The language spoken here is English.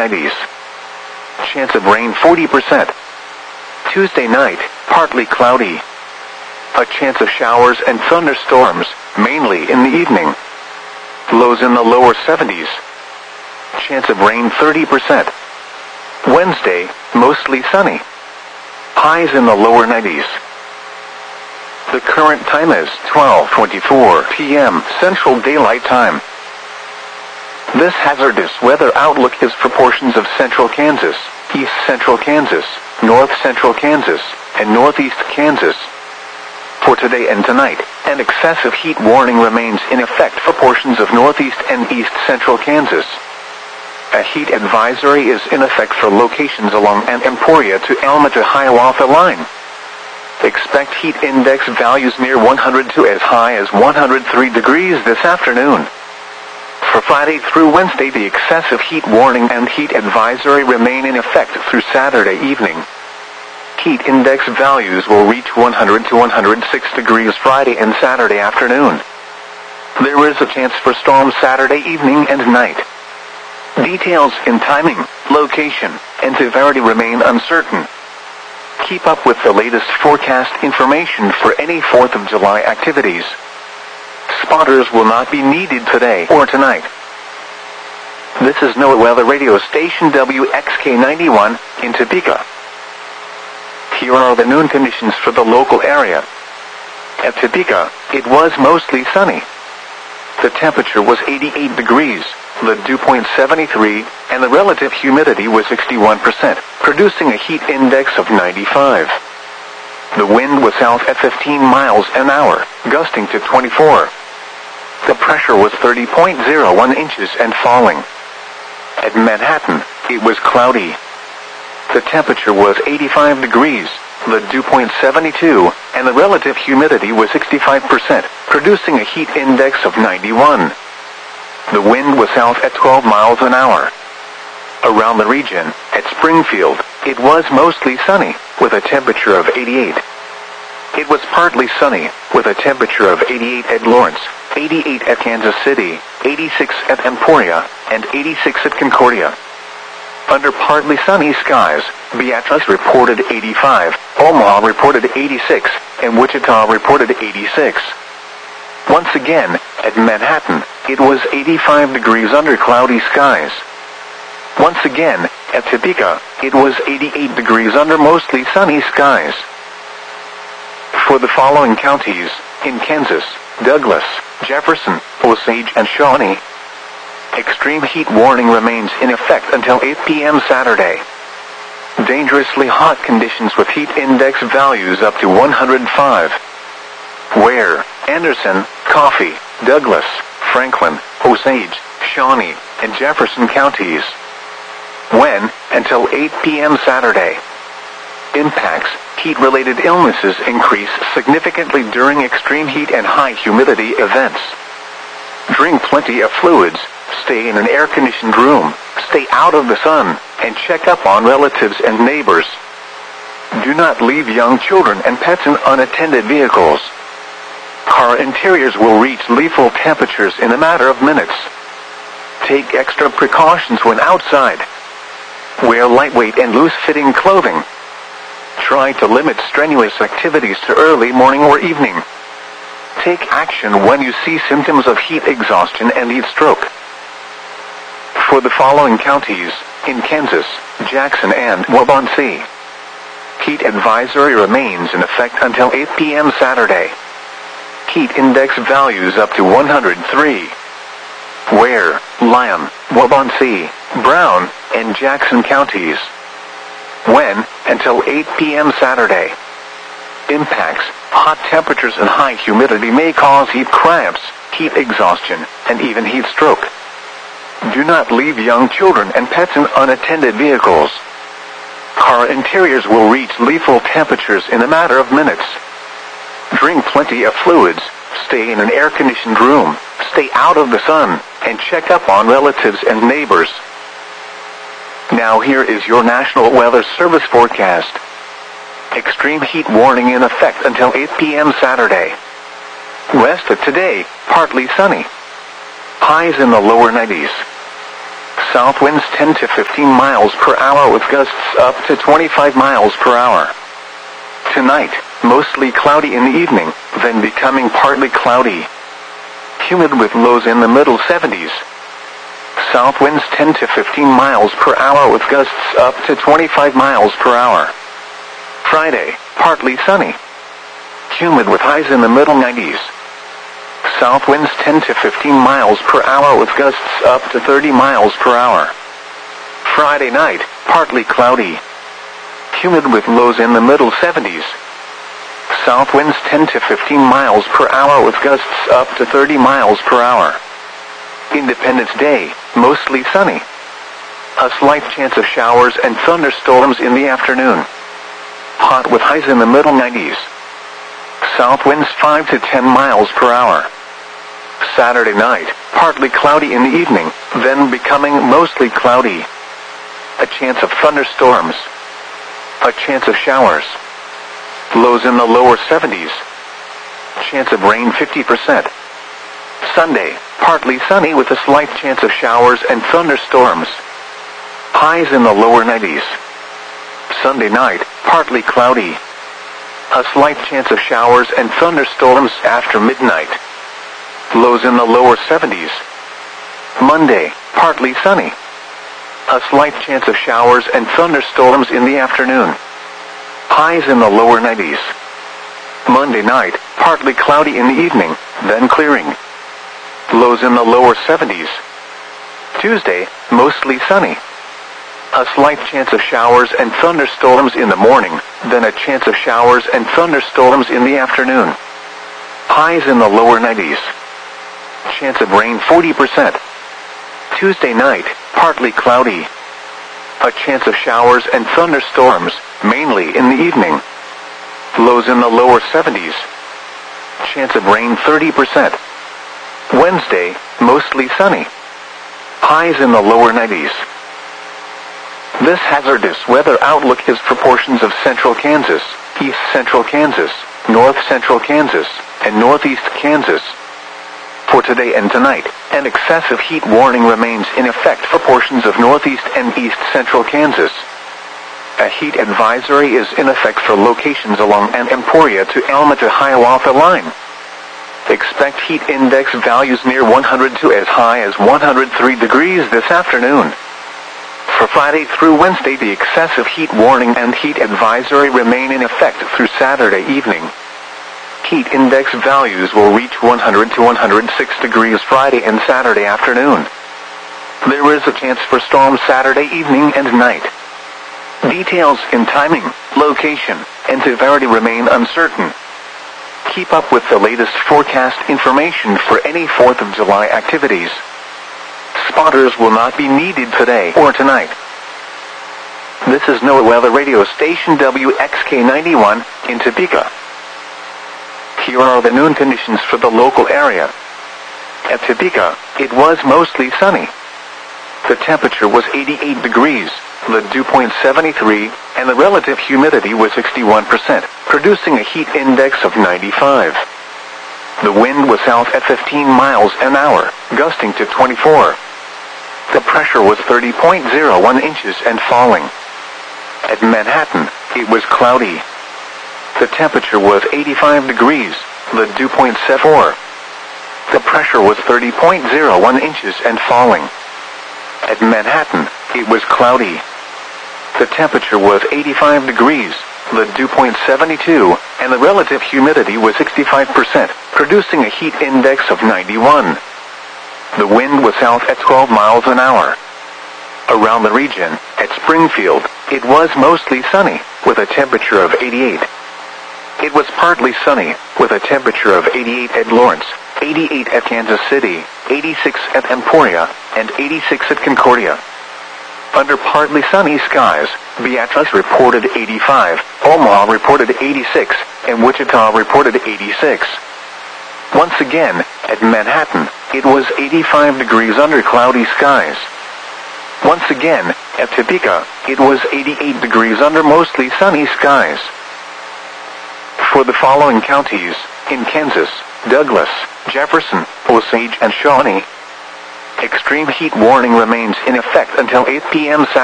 90s. Chance of rain 40%. Tuesday night, partly cloudy. A chance of showers and thunderstorms, mainly in the evening. Lows in the lower 70s. Chance of rain 30%. Wednesday, mostly sunny. Highs in the lower 90s. The current time is 12:24 p.m. Central Daylight Time. This hazardous weather outlook is for portions of central Kansas, east central Kansas, north central Kansas, and northeast Kansas. For today and tonight, an excessive heat warning remains in effect for portions of northeast and east central Kansas. A heat advisory is in effect for locations along an Emporia to Alma to Hiawatha line. Expect heat index values near 100 to as high as 103 degrees this afternoon. For Friday through Wednesday, the excessive heat warning and heat advisory remain in effect through Saturday evening. Heat index values will reach 100 to 106 degrees Friday and Saturday afternoon. There is a chance for storms Saturday evening and night. Details in timing, location, and severity remain uncertain. Keep up with the latest forecast information for any 4th of July activities. Spotters will not be needed today or tonight. This is NOAA Weather Radio Station WXK91 in Topeka. Here are the noon conditions for the local area. At Topeka, it was mostly sunny. The temperature was 88 degrees, the dew point 73, and the relative humidity was 61%, producing a heat index of 95. The wind was south at 15 miles an hour, gusting to 24. The pressure was 30.01 inches and falling. At Manhattan, it was cloudy. The temperature was 85 degrees, the dew point 72, and the relative humidity was 65%, producing a heat index of 91. The wind was south at 12 miles an hour. Around the region, at Springfield, it was mostly sunny, with a temperature of 88. It was partly sunny, with a temperature of 88 at Lawrence, 88 at Kansas City, 86 at Emporia, and 86 at Concordia. Under partly sunny skies, Beatrice reported 85, Omaha reported 86, and Wichita reported 86. Once again, at Manhattan, it was 85 degrees under cloudy skies. Once again, at Topeka, it was 88 degrees under mostly sunny skies. For the following counties, in Kansas, Douglas, Jefferson, Osage, and Shawnee, extreme heat warning remains in effect until 8 p.m. Saturday. Dangerously hot conditions with heat index values up to 105. Ware, Anderson, Coffee, Douglas, Franklin, Osage, Shawnee, and Jefferson counties. When, until 8 p.m. Saturday. Impacts, heat-related illnesses increase significantly during extreme heat and high humidity events. Drink plenty of fluids, stay in an air-conditioned room, stay out of the sun, and check up on relatives and neighbors. Do not leave young children and pets in unattended vehicles. Car interiors will reach lethal temperatures in a matter of minutes. Take extra precautions when outside. Wear lightweight and loose-fitting clothing. Try to limit strenuous activities to early morning or evening. Take action when you see symptoms of heat exhaustion and heat stroke. For the following counties, in Kansas, Jackson, and Waubonsee, heat advisory remains in effect until 8 p.m. Saturday. Heat index values up to 103. Ware, Lyon, Waubonsee, Brown, and Jackson counties. When, until 8 p.m. Saturday. Impacts, hot temperatures and high humidity may cause heat cramps, heat exhaustion, and even heat stroke. Do not leave young children and pets in unattended vehicles. Car interiors will reach lethal temperatures in a matter of minutes. Drink plenty of fluids, stay in an air-conditioned room, stay out of the sun, and check up on relatives and neighbors. Now here is your National Weather Service forecast. Extreme heat warning in effect until 8 p.m. Saturday. Rest of today, partly sunny. Highs in the lower 90s. South winds 10 to 15 miles per hour with gusts up to 25 miles per hour. Tonight, mostly cloudy in the evening, then becoming partly cloudy. Humid with lows in the middle 70s. South winds 10 to 15 miles per hour with gusts up to 25 miles per hour. Friday, partly sunny. Humid with highs in the middle 90s. South winds 10 to 15 miles per hour with gusts up to 30 miles per hour. Friday night, partly cloudy. Humid with lows in the middle 70s. South winds 10 to 15 miles per hour with gusts up to 30 miles per hour. Independence Day, mostly sunny. A slight chance of showers and thunderstorms in the afternoon. Hot with highs in the middle 90s. South winds 5 to 10 miles per hour. Saturday night, partly cloudy in the evening, then becoming mostly cloudy. A chance of thunderstorms. A chance of showers. Lows in the lower 70s. Chance of rain 50%. Sunday, partly sunny with a slight chance of showers and thunderstorms. Highs in the lower 90s. Sunday night, partly cloudy. A slight chance of showers and thunderstorms after midnight. Lows in the lower 70s. Monday, partly sunny. A slight chance of showers and thunderstorms in the afternoon. Highs in the lower 90s. Monday night, partly cloudy in the evening, then clearing. Lows in the lower 70s. Tuesday, mostly sunny. A slight chance of showers and thunderstorms in the morning, then a chance of showers and thunderstorms in the afternoon. Highs in the lower 90s. Chance of rain 40%. Tuesday night, partly cloudy. A chance of showers and thunderstorms, mainly in the evening. Lows in the lower 70s. Chance of rain 30%. Wednesday, mostly sunny. Highs in the lower 90s. This hazardous weather outlook is for portions of central Kansas, east central Kansas, north central Kansas, and northeast Kansas. For today and tonight, an excessive heat warning remains in effect for portions of northeast and east central Kansas. A heat advisory is in effect for locations along an Emporia to Alma to Hiawatha line. Expect heat index values near 100 to as high as 103 degrees this afternoon. For Friday through Wednesday, the excessive heat warning and heat advisory remain in effect through Saturday evening. Heat index values will reach 100 to 106 degrees Friday and Saturday afternoon. There is a chance for storms Saturday evening and night. Details in timing, location, and severity remain uncertain. Keep up with the latest forecast information for any 4th of July activities. Spotters will not be needed today or tonight. This is NOAA Weather Radio Station WXK91 in Topeka. Here are the noon conditions for the local area. At Topeka, it was mostly sunny. The temperature was 88 degrees, the dew point 73, and the relative humidity was 61%, producing a heat index of 95. The wind was south at 15 miles an hour, gusting to 24. The pressure was 30.01 inches and falling. At Manhattan, it was cloudy. The temperature was 85 degrees, the dew point 74. The pressure was 30.01 inches and falling. At Manhattan, it was cloudy. The temperature was 85 degrees, the dew point 72, and the relative humidity was 65%, producing a heat index of 91. The wind was south at 12 miles an hour. Around the region, at Springfield, it was mostly sunny, with a temperature of 88. It was partly sunny, with a temperature of 88 at Lawrence, 88 at Kansas City, 86 at Emporia, and 86 at Concordia. Under partly sunny skies, Beatrice reported 85, Omaha reported 86, and Wichita reported 86. Once again, at Manhattan, it was 85 degrees under cloudy skies. Once again, at Topeka, it was 88 degrees under mostly sunny skies. For the following counties, in Kansas, Douglas, Jefferson, Osage, and Shawnee, Extreme heat warning remains in effect until 8 p.m. Saturday.